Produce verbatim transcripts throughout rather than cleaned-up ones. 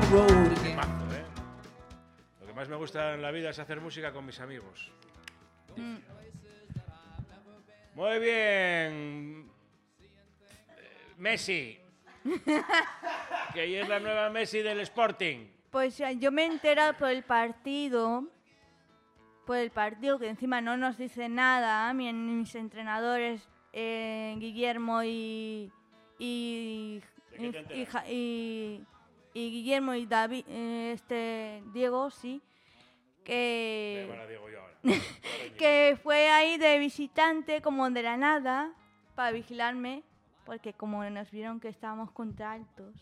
road again. Mazo, ¿eh? Lo que más me gusta en la vida es hacer música con mis amigos. Mm. Muy bien. Eh, Messi. Que ella es la nueva Messi del Sporting. Pues eh, yo me he enterado por el partido, por el partido que encima no nos dice nada, mi- mis entrenadores eh, Guillermo y y ¿De qué y, te y, enteras? Ja- y- y Guillermo y David, eh, este Diego, sí, Eh, que bueno, digo yo ahora. que fue ahí de visitante como de la nada para vigilarme, porque como nos vieron que estábamos contra altos.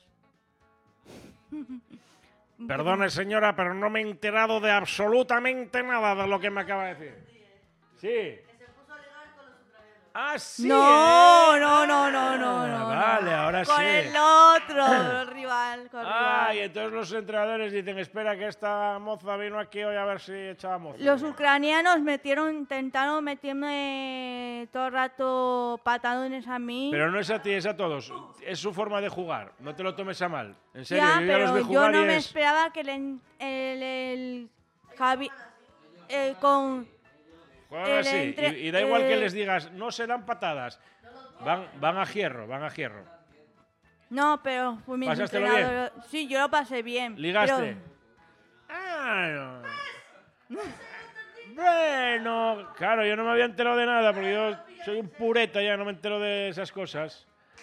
Perdone, señora, pero no me he enterado de absolutamente nada de lo que me acaba de decir. Sí. Ah, sí. No, ¿eh? no, no, no, no, Ah, no. Vale, no. ahora con sí. el otro rival, con Ah, y rival. entonces los entrenadores dicen, espera, que esta moza vino aquí hoy a ver si echaba moza. Los ucranianos metieron, intentaron meterme todo el rato patadones a mí. Pero no es a ti, es a todos. Es su forma de jugar. No te lo tomes a mal. En serio, ya, yo ya los pero vi yo jugar no y me es... esperaba que el, el, el Javi, eh, con Juegan el así. entre- Y, y da igual que eh, les digas, no se dan patadas. Van, van a hierro, van a hierro. no, pero fue mi ¿Pasástelo entrenador. Sí, yo lo pasé bien. ¿Ligaste? pero- Ah, no. Bueno, claro, yo no me había enterado de nada porque yo soy un pureta ya, no me entero de esas cosas.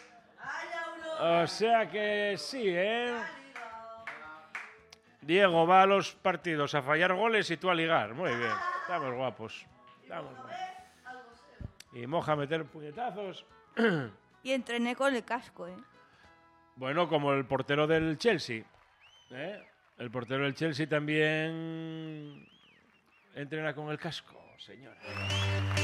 O sea que sí, ¿eh? Diego va a los partidos a fallar goles y tú a ligar. Muy bien, estamos guapos. Estamos guapos. Y Moja a meter puñetazos. y entrené con el casco, ¿eh? Bueno, como el portero del Chelsea. ¿eh? El portero del Chelsea también entrena con el casco, señora.